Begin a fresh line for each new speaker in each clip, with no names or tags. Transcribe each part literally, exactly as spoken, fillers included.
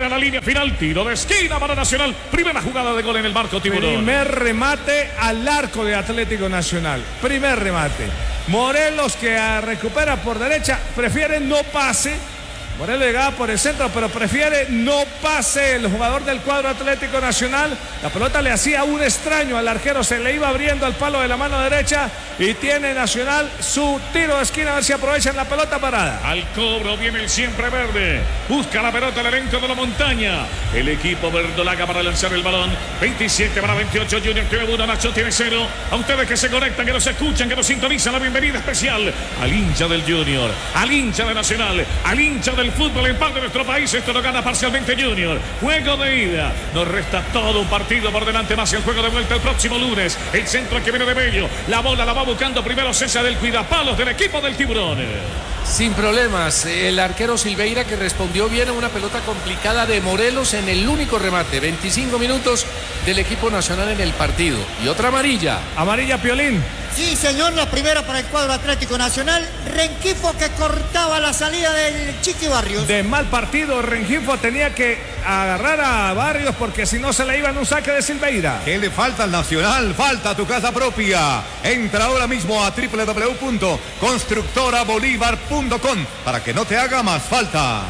a la línea final, tiro de esquina para Nacional. Primera jugada de gol en el marco tiburón.
Primer remate al arco de Atlético Nacional. Primer remate. Morelos, que recupera por derecha, prefiere no pase. Morelos llegaba por el centro, pero prefiere no pase el jugador del cuadro Atlético Nacional. La pelota le hacía un extraño al arquero, se le iba abriendo al palo de la mano derecha y tiene Nacional su tiro de esquina, a ver si aprovechan la pelota parada.
Al cobro viene el siempre verde, busca la pelota el elenco de la montaña. El equipo verdolaga para lanzar el balón. veintisiete para veintiocho, Junior tiene uno, Nacho tiene cero. A ustedes que se conectan, que nos escuchan, que nos sintonizan, la bienvenida especial al hincha del Junior, al hincha de Nacional, al hincha del fútbol en par de nuestro país. Esto lo gana parcialmente Junior. Juego de ida. Nos resta todo un partido por delante más el juego de vuelta el próximo lunes. El centro que viene de Bello. La bola la va buscando primero César, del cuidapalos del equipo del Tiburón.
Sin problemas. El arquero Silveira, que respondió bien a una pelota complicada de Morelos en el único remate. veinticinco minutos del equipo nacional en el partido. Y otra amarilla.
Amarilla, Piolín.
Sí, señor, la primera para el cuadro Atlético Nacional. Rengifo, que cortaba la salida del Chiqui Barrios.
De mal partido, Rengifo tenía que agarrar a Barrios porque si no se le iba en un saque de Silveira.
¿Qué le falta al Nacional? Falta tu casa propia. Entra ahora mismo a doble u doble u doble u punto constructora bolívar punto com para que no te haga más falta.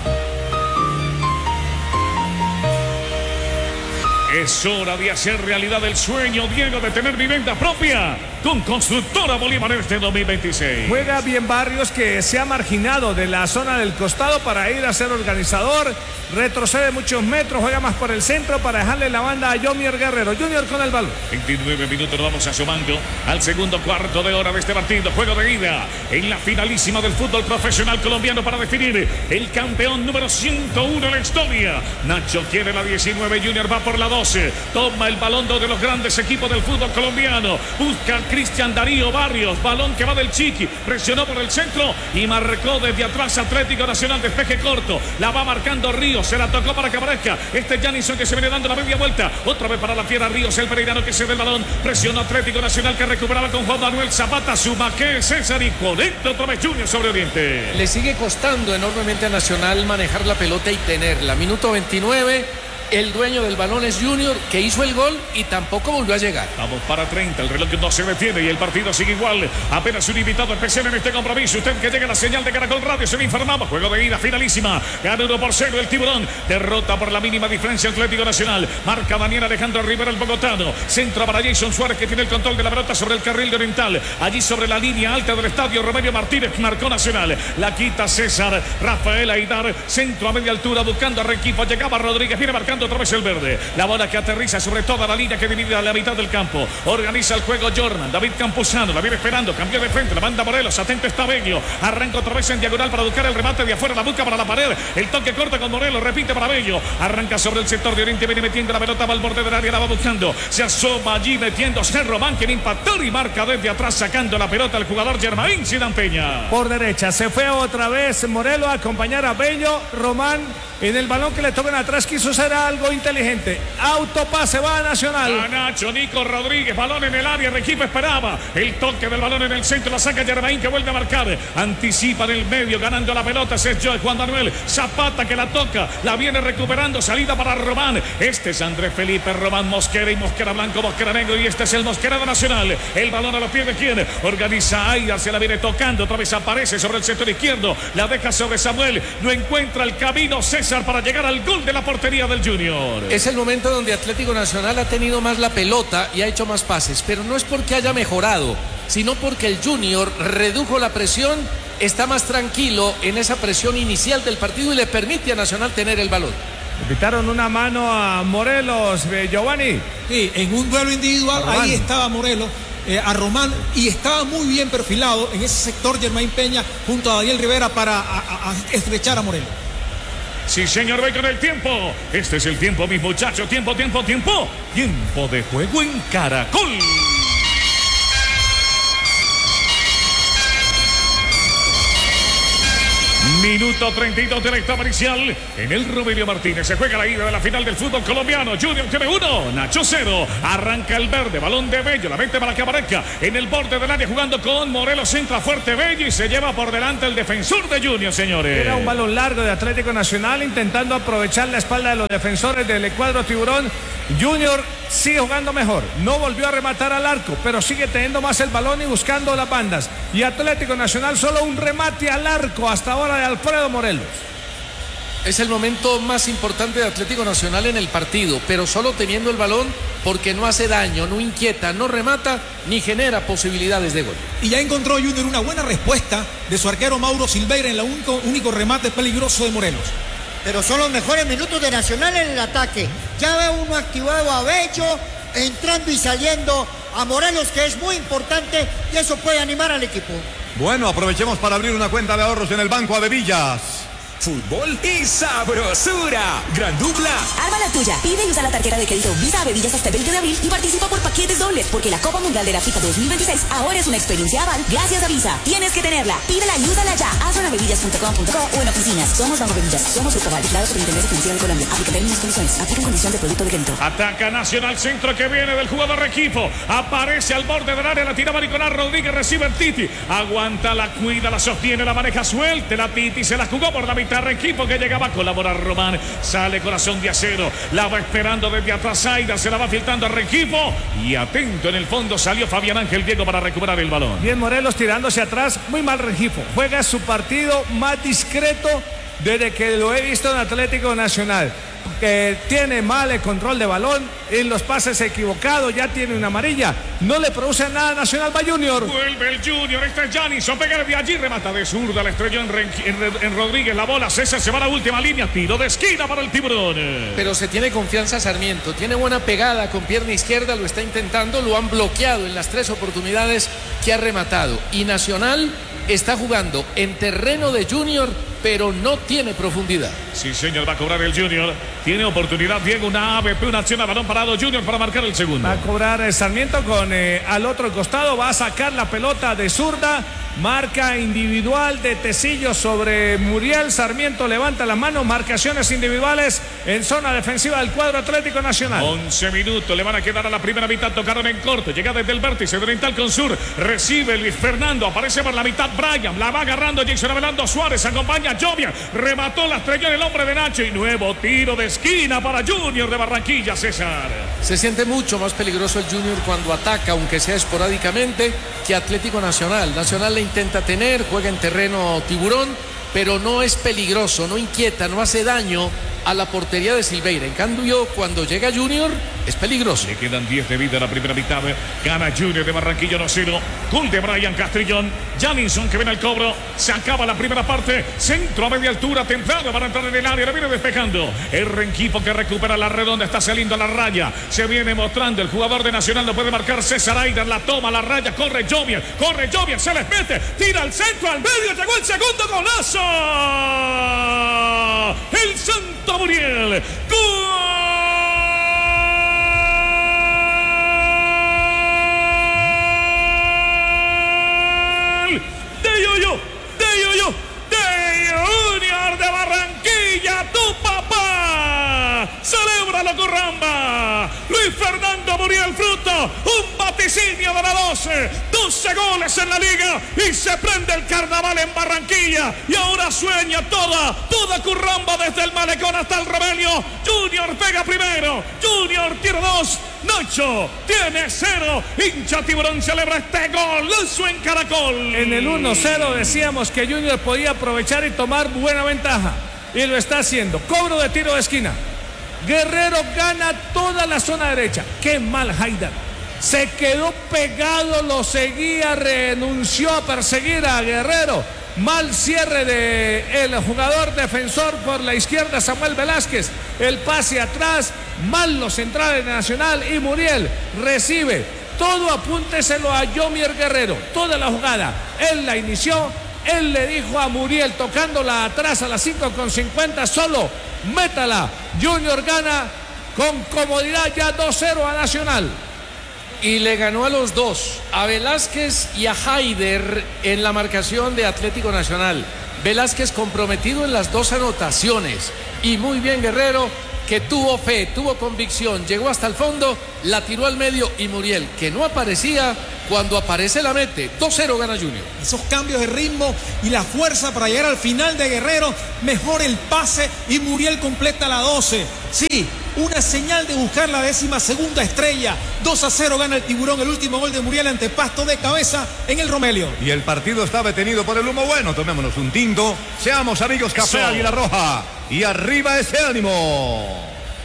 Es hora de hacer realidad el sueño, Diego, de tener vivienda propia con Constructora Bolívar este dos mil veintiséis.
Juega bien Barrios, que se ha marginado de la zona del costado para ir a ser organizador. Retrocede muchos metros, juega más por el centro para dejarle la banda a Yomier Guerrero. Junior con el balón.
veintinueve minutos, nos vamos asomando al segundo cuarto de hora de este partido. Juego de ida en la finalísima del fútbol profesional colombiano para definir el campeón número ciento uno en la historia. Nacho quiere la diecinueve, Junior va por la doce. Toma el balón de los grandes equipos del fútbol colombiano. Busca a Cristian Darío Barrios. Balón que va del Chiqui. Presionó por el centro y marcó desde atrás Atlético Nacional. Despeje corto. La va marcando Ríos. Se la tocó para que aparezca este Janison, que se viene dando la media vuelta. Otra vez para la fiera Ríos, el pereirano, que se ve el balón. Presionó Atlético Nacional, que recuperaba con Juan Manuel Zapata. Suma que César y conecta otra vez Junior sobre Oriente.
Le sigue costando enormemente a Nacional manejar la pelota y tenerla. Minuto veintinueve. El dueño del balón es Junior, que hizo el gol y tampoco volvió a llegar.
Vamos para treinta, el reloj no se detiene y el partido sigue igual. Apenas un invitado especial en este compromiso. Usted que llega a la señal de Caracol Radio, se le informamos. Juego de ida finalísima. Gana uno por cero el Tiburón. Derrota por la mínima diferencia Atlético Nacional. Marca Daniel Alejandro Rivera, el bogotano. Centro para Jason Suárez, que tiene el control de la pelota sobre el carril de Oriental. Allí sobre la línea alta del estadio, Romelio Martínez marcó Nacional. La quita César. Rafael Aidar. Centro a media altura buscando a Rengifo. Llegaba Rodríguez. Viene marcando otra vez el verde. La bola que aterriza sobre toda la línea que divide a la mitad del campo. Organiza el juego Jordan. David Campuzano la viene esperando. Cambió de frente. La manda Morelos. Atento está Bello. Arranca otra vez en diagonal para buscar el remate de afuera. La busca para la pared. El toque corta con Morelos. Repite para Bello. Arranca sobre el sector de Oriente. Viene metiendo la pelota. Va al borde del área. La va buscando. Se asoma allí metiéndose Román, quien impactó y marca desde atrás sacando la pelota al jugador Germain Zidane Peña.
Por derecha. Se fue otra vez Morelos a acompañar a Bello. Román en el balón que le tocan atrás quiso hacer algo inteligente. Autopase, va a Nacional.
A Nacho, Nico Rodríguez, balón en el área. Rengifo esperaba el toque del balón en el centro. La saca Germain, que vuelve a marcar. Anticipa en el medio, ganando la pelota. Es Juan Manuel Zapata, que la toca. La viene recuperando. Salida para Román. Este es Andrés Felipe Román Mosquera y Mosquera Blanco, Mosquera Negro. Y este es el Mosquera de Nacional. El balón a los pies de quien organiza Aida. Se la viene tocando. Otra vez aparece sobre el sector izquierdo. La deja sobre Samuel. No encuentra el camino César para llegar al gol de la portería del Junior.
Es el momento donde Atlético Nacional ha tenido más la pelota y ha hecho más pases, pero no es porque haya mejorado, sino porque el Junior redujo la presión, está más tranquilo en esa presión inicial del partido y le permite a Nacional tener el balón.
Le quitaron una mano a Morelos, eh, Giovanni.
Sí, en un duelo individual, ahí estaba Morelos. Eh, a Román, y estaba muy bien perfilado en ese sector Germain Peña junto a Daniel Rivera para a, a, a estrechar a Morelos.
Sí, señor, ve con el tiempo. Este es el tiempo, mis muchachos. Tiempo, tiempo, tiempo. Tiempo de juego en Caracol. Minuto treinta y dos de la etapa inicial. En el Romelio Martínez se juega la ida de la final del fútbol colombiano. Junior tiene uno, Nacho cero. Arranca el verde, balón de Bello. La mente para que aparezca en el borde del área jugando con Morelos. Entra fuerte Bello y se lleva por delante el defensor de Junior, señores.
Era un balón largo de Atlético Nacional intentando aprovechar la espalda de los defensores del cuadro tiburón. Junior sigue jugando mejor. No volvió a rematar al arco, pero sigue teniendo más el balón y buscando las bandas. Y Atlético Nacional solo un remate al arco hasta ahora de Alfredo Morelos.
Es el momento más importante de Atlético Nacional en el partido, pero solo teniendo el balón porque no hace daño, no inquieta, no remata ni genera posibilidades de gol.
Y ya encontró Junior una buena respuesta de su arquero Mauro Silveira en el único, único remate peligroso de Morelos.
Pero son los mejores minutos de Nacional en el ataque. Ya ve uno activado a Bello, entrando y saliendo a Morelos, que es muy importante, y eso puede animar al equipo.
Bueno, aprovechemos para abrir una cuenta de ahorros en el Banco Avevillas.
Fútbol y sabrosura. Gran dupla.
Arma la tuya. Pide y usa la tarjeta de crédito Visa Avevillas hasta el veinte de abril y participa por paquetes dobles, porque la Copa Mundial de la FIFA dos mil veintiséis ahora es una experiencia aval gracias a Visa. Tienes que tenerla. Pídela y úsala ya. Hazlo en avevillas punto com punto co o en oficinas. Somos Banco Avevillas. Somos Grupo Aval, declarado por Intendencia Financiera de Colombia. Aplica términos y condiciones. Aplica en condición de producto de crédito.
Ataca Nacional, centro que viene del jugador Rengifo. Aparece al borde del área, la tiraba Nicolás Rodríguez, recibe el Titi. Aguanta, la cuida, la sostiene, la maneja suelta. La Titi se la jugó por la mitad Rengifo, que llegaba a colaborar Román. Sale corazón de acero. La va esperando desde atrás Aida. Se la va filtrando a Rengifo. Y atento en el fondo salió Fabián Ángel Diego para recuperar el balón.
Bien Morelos tirándose atrás. Muy mal Rengifo. Juega su partido más discreto desde que lo he visto en Atlético Nacional. Que tiene mal el control de balón, en los pases equivocados, ya tiene una amarilla, no le produce nada Nacional. Va Junior.
Vuelve el Junior, este es Janison, pega de allí, remata de zurda, la estrelló en, en, en Rodríguez, la bola, César se va a la última línea, tiro de esquina para el tiburón.
Pero se tiene confianza Sarmiento, tiene buena pegada con pierna izquierda, lo está intentando, lo han bloqueado en las tres oportunidades que ha rematado. Y Nacional está jugando en terreno de Junior, pero no tiene profundidad.
Sí, señor, va a cobrar el Junior. Tiene oportunidad, Diego, una A B P, una acción a balón parado Junior para marcar el segundo.
Va a cobrar el Sarmiento con eh, al otro costado, va a sacar la pelota de zurda. Marca individual de Tecillo sobre Muriel. Sarmiento levanta la mano. Marcaciones individuales en zona defensiva del cuadro Atlético Nacional.
once minutos le van a quedar a la primera mitad. Tocaron en corto. Llega desde el vértice de Oriental con Sur. Recibe Luis Fernando. Aparece por la mitad Brian. La va agarrando Jason Avelando Suárez. Acompaña a Jovia. Remató la estrella del hombre de Nacho. Y nuevo tiro de esquina para Junior de Barranquilla, César.
Se siente mucho más peligroso el Junior cuando ataca, aunque sea esporádicamente, que Atlético Nacional. Nacional le intenta tener, juega en terreno tiburón, pero no es peligroso, no inquieta, no hace daño a la portería de Silveira. En cambio, cuando llega Junior, es peligroso.
Le quedan diez de vida en la primera mitad. Gana Junior de Barranquilla uno cero. Gol de Brian Castrillón. Janison que viene al cobro. Se acaba la primera parte. Centro a media altura. Temprano para entrar en el área. Le viene despejando. El Rengifo que recupera la redonda. Está saliendo a la raya. Se viene mostrando. El jugador de Nacional no puede marcar. César Aider la toma, la raya. Corre Jovier. Corre Jovier. Se les mete. Tira al centro, al medio. Llegó el segundo golazo. El Santo Muriel. ¡Gol! De Yuyu, de Yuyu, de Junior de Barranquilla, tu papá. Celébralo, Curramba. Luis Fernando Muriel Fruto, un vaticinio de la doce, doce goles en la liga y se prende el carnaval en Barranquilla. Y ahora sueña toda, toda Curramba desde el malecón hasta el Romelio. Junior pega primero, Junior tiene dos. Nacho tiene cero. Hincha Tiburón celebra este golazo en Caracol.
En el uno cero decíamos que Junior podía aprovechar y tomar buena ventaja. Y lo está haciendo. Cobro de tiro de esquina. Guerrero gana toda la zona derecha. Qué mal Haidar. Se quedó pegado, lo seguía, renunció a perseguir a Guerrero. Mal cierre de el jugador defensor por la izquierda, Samuel Velázquez. El pase atrás, mal los centrales de Nacional y Muriel recibe. Todo apúnteselo a Yomier Guerrero. Toda la jugada, él la inició. Él le dijo a Muriel, tocándola atrás a las cinco con cincuenta, solo métala. Junior gana con comodidad ya dos cero a Nacional.
Y le ganó a los dos, a Velázquez y a Haider en la marcación de Atlético Nacional. Velázquez comprometido en las dos anotaciones. Y muy bien Guerrero, que tuvo fe, tuvo convicción, llegó hasta el fondo, la tiró al medio y Muriel, que no aparecía, cuando aparece la mete. dos cero gana Junior.
Esos cambios de ritmo y la fuerza para llegar al final de Guerrero, mejor el pase y Muriel completa la doce. Sí, una señal de buscar la décima segunda estrella. dos a cero gana el Tiburón, el último gol de Muriel ante Pasto de cabeza en el Romelio.
Y el partido está detenido por el humo bueno. Tomémonos un tinto. Seamos amigos, Café Águila Roja. Y arriba ese ánimo.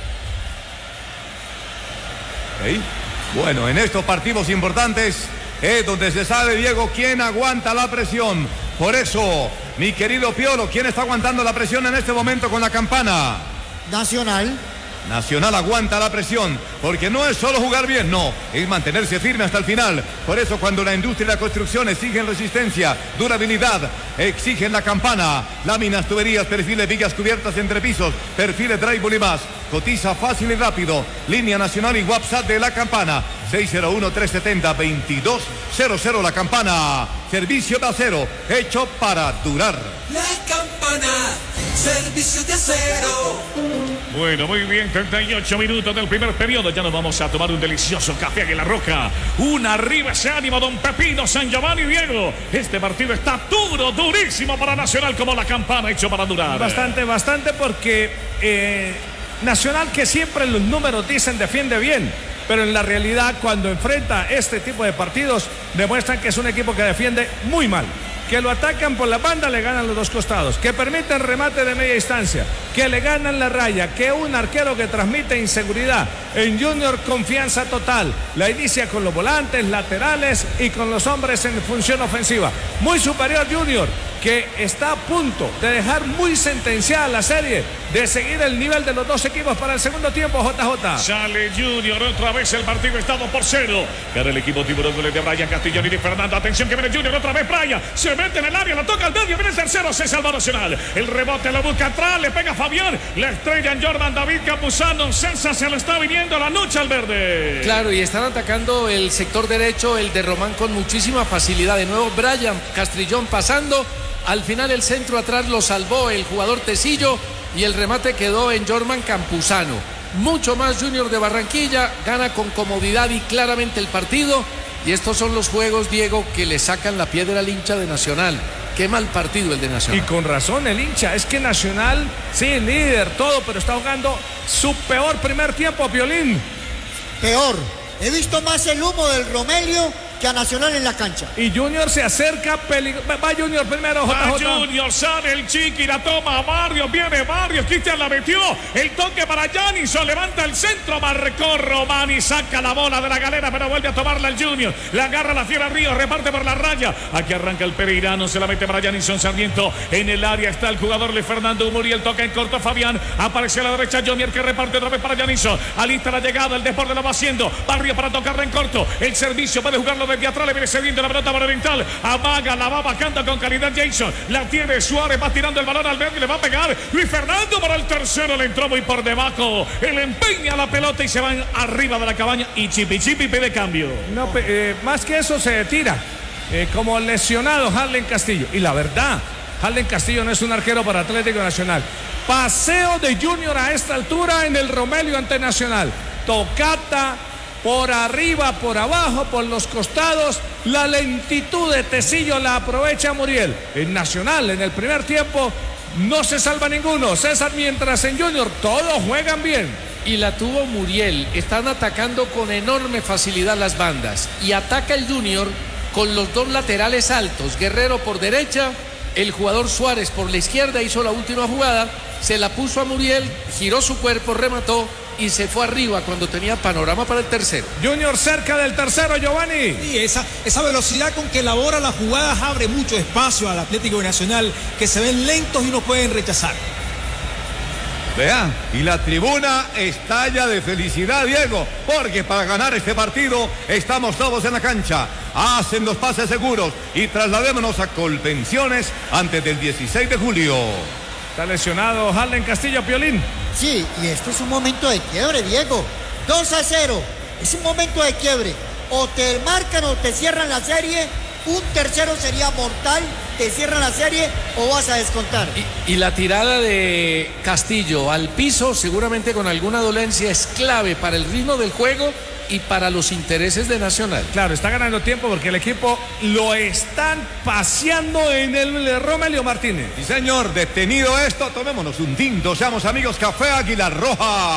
¿Okay? Bueno, en estos partidos importantes es donde se sabe, Diego, quién aguanta la presión. Por eso, mi querido Piolo, ¿quién está aguantando la presión en este momento con la campana?
Nacional.
Nacional aguanta la presión, porque no es solo jugar bien, no, es mantenerse firme hasta el final. Por eso cuando la industria y la construcción exigen resistencia, durabilidad, exigen la campana, láminas, tuberías, perfiles, vigas cubiertas, entrepisos, perfiles drywall y más. Cotiza fácil y rápido. Línea nacional y WhatsApp de la campana seis cero uno, tres siete cero, veintidós cero cero. La campana, servicio de acero hecho para durar.
La campana, servicio de acero.
Bueno, muy bien, treinta y ocho minutos del primer periodo. Ya nos vamos a tomar un delicioso café Águila Roja. Una arriba ese ánimo, don Pepino, San Giovanni, Diego. Este partido está duro, durísimo para Nacional, como la campana hecho para durar.
Bastante, bastante, porque eh, Nacional, que siempre los números dicen defiende bien, pero en la realidad cuando enfrenta este tipo de partidos demuestran que es un equipo que defiende muy mal. Que lo atacan por la banda, le ganan los dos costados, que permiten remate de media distancia, que le ganan la raya, que un arquero que transmite inseguridad. En Junior, confianza total, la inicia con los volantes, laterales y con los hombres en función ofensiva. Muy superior Junior, que está a punto de dejar muy sentenciada la serie, de seguir el nivel de los dos equipos para el segundo tiempo. J J.
Sale Junior, otra vez el partido está dos por cero. Gana el equipo Tiburón, goles de Brian Castellón y de Fernando. Atención que viene Junior, otra vez Brian. Se mete en el área, la toca al medio, viene el tercero, se salva Nacional. El rebote lo busca atrás, le pega Fabián. La estrella en Jordan David Campuzano. César se lo está viniendo la noche al verde.
Claro, y están atacando el sector derecho, el de Román, con muchísima facilidad. De nuevo Brian Castrillón pasando. Al final el centro atrás lo salvó el jugador Tecillo y el remate quedó en Jorman Campuzano. Mucho más Junior de Barranquilla, gana con comodidad y claramente el partido. Y estos son los juegos, Diego, que le sacan la piedra al hincha de Nacional. Qué mal partido el de Nacional.
Y con razón el hincha, es que Nacional, sí, líder, todo, pero está jugando su peor primer tiempo, Piolín.
Peor. He visto más el humo del Romelio que a Nacional en la cancha.
Y Junior se acerca, peligro... va Junior primero, J J.
Va Junior, sale el Chiqui, la toma Barrios, viene Barrios, Cristian la metió, el toque para Janison, levanta el centro, marcó Román y saca la bola de la galera, pero vuelve a tomarla el Junior, la agarra la Fiera Ríos, reparte por la raya, aquí arranca el Pereirano, se la mete para Janison Sarmiento, en el área está el jugador Luis Fernando Muriel, toca en corto Fabián, aparece a la derecha Jomier que reparte otra vez para Janison, alista la llegada, el deporte lo va haciendo, Barrios para tocarla en corto, el servicio puede jugarlo desde atrás, le viene cediendo la pelota para Oriental, amaga, la va bajando con calidad Jason, la tiene Suárez, va tirando el balón al verde, le va a pegar Luis Fernando para el tercero, le entró muy por debajo, él empeña la pelota y se van arriba de la cabaña y Chipi Chipi pide cambio.
No, eh, más que eso se tira, eh, como lesionado Harlen Castillo, y la verdad, Harlen Castillo no es un arquero para Atlético Nacional. Paseo de Junior a esta altura en el Romelio ante Nacional, tocata por arriba, por abajo, por los costados, la lentitud de Tecillo la aprovecha Muriel. En Nacional, en el primer tiempo, no se salva ninguno, César, mientras en Junior todos juegan bien.
Y la tuvo Muriel, están atacando con enorme facilidad las bandas. Y ataca el Junior con los dos laterales altos, Guerrero por derecha, el jugador Suárez por la izquierda, hizo la última jugada, se la puso a Muriel, giró su cuerpo, remató y se fue arriba cuando tenía panorama para el tercero.
Junior cerca del tercero, Giovanni.
Y esa, esa velocidad con que elabora las jugadas abre mucho espacio al Atlético Nacional, que se ven lentos y no pueden rechazar.
Vean, y la tribuna estalla de felicidad, Diego, porque para ganar este partido estamos todos en la cancha. Hacen los pases seguros y trasladémonos a Colpensiones antes del dieciséis de julio.
Está lesionado Harlen Castillo, Piolín.
Sí, y esto es un momento de quiebre, Diego. dos a cero. Es un momento de quiebre. O te marcan o te cierran la serie. Un tercero sería mortal te cierran la serie o vas a descontar.
Y, y la tirada de Castillo al piso, seguramente con alguna dolencia, es clave para el ritmo del juego y para los intereses de Nacional.
Claro, está ganando tiempo porque el equipo lo están paseando en el Romelio Martínez.
Sí, señor, detenido esto, tomémonos un tinto, seamos amigos, Café Águila Roja.